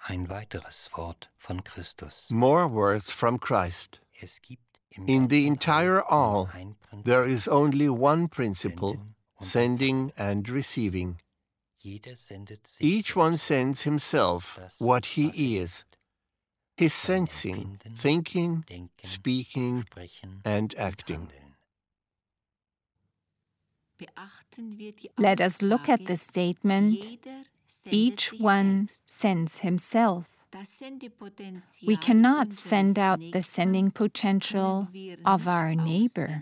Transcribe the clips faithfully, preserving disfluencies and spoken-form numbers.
Ein weiteres Wort von Christus. More words from Christ. In the entire all, there is only one principle, sending and receiving. Each one sends himself what he is, his sensing, thinking, speaking, and acting. Let us look at the statement, each one sends himself. We cannot send out the sending potential of our neighbor.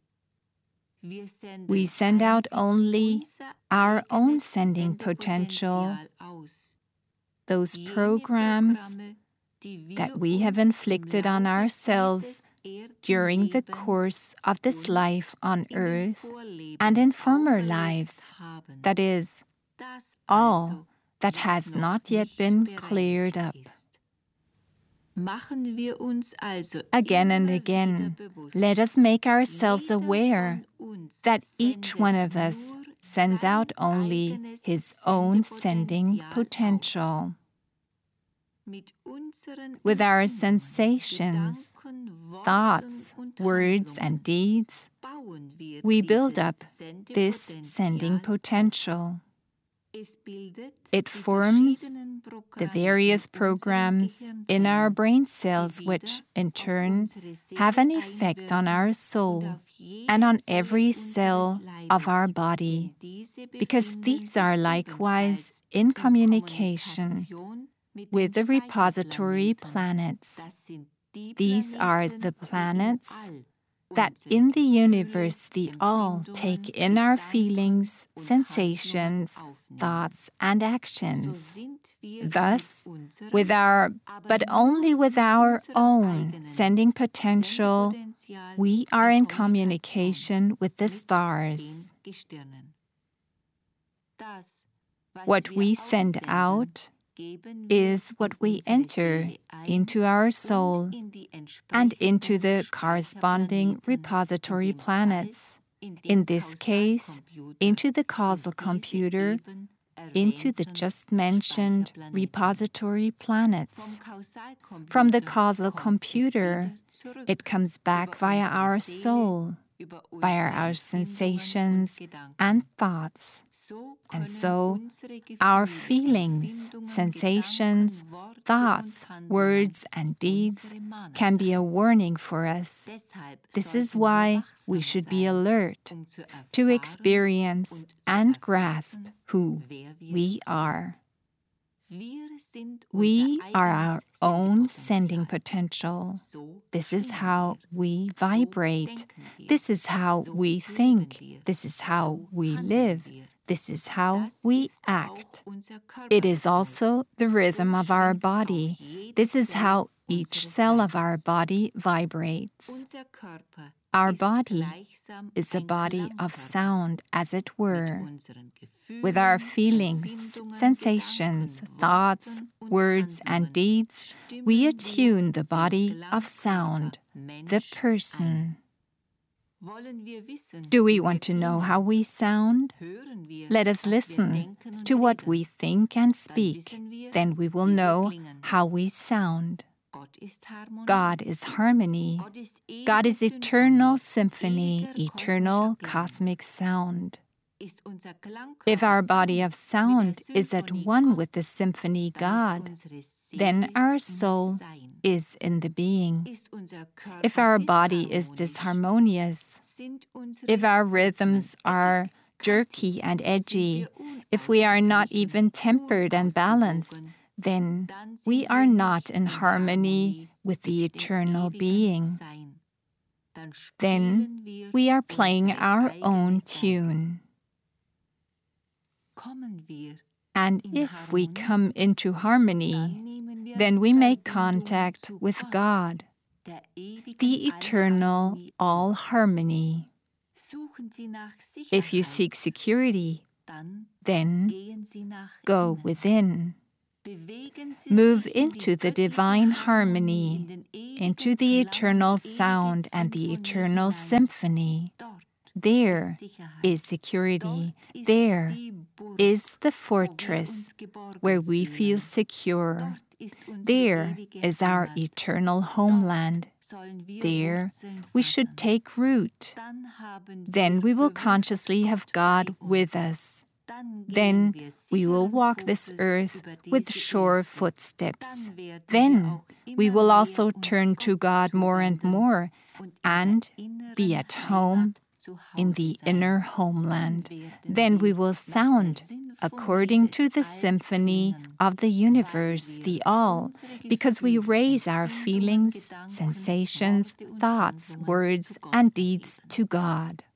We send out only our own sending potential, those programs that we have inflicted on ourselves during the course of this life on earth and in former lives, that is, all that has not yet been cleared up. Again and again, let us make ourselves aware that each one of us sends out only his own sending potential. With our sensations, thoughts, words, and deeds, we build up this sending potential. It forms the various programs in our brain cells which, in turn, have an effect on our soul and on every cell of our body, because these are likewise in communication with the repository planets. These are the planets that in the universe the all take in our feelings, sensations, thoughts, and actions. Thus, with our, but only with our own sending potential, we are in communication with the stars. What we send out is what we enter into our soul and into the corresponding repository planets, in this case, into the causal computer, into the just mentioned repository planets. From the causal computer, it comes back via our soul, via our sensations and thoughts. And so, our feelings, sensations, thoughts, words, and deeds can be a warning for us. This is why we should be alert to experience and grasp who we are. We are our own sending potential. This is how we vibrate. This is how we think. This is how we live. This is how we act. It is also the rhythm of our body. This is how each cell of our body vibrates. Our body is a body of sound, as it were. With our feelings, sensations, thoughts, words, and deeds, we attune the body of sound, the person. Do we want to know how we sound? Let us listen to what we think and speak. Then we will know how we sound. God is harmony. God is eternal symphony, eternal cosmic sound. If our body of sound is at one with the symphony God, then our soul is in the being. If our body is disharmonious, if our rhythms are jerky and edgy, if we are not even tempered and balanced, then we are not in harmony with the eternal being. Then we are playing our own tune. And if we come into harmony, then we make contact with God, the eternal all harmony. If you seek security, then go within. Move into the divine harmony, into the eternal sound and the eternal symphony. There is security. There is the fortress where we feel secure. There is our eternal homeland. There we should take root. Then we will consciously have God with us. Then we will walk this earth with sure footsteps. Then we will also turn to God more and more and be at home in the inner homeland. Then we will sound according to the symphony of the universe, the all, because we raise our feelings, sensations, thoughts, words, and deeds to God.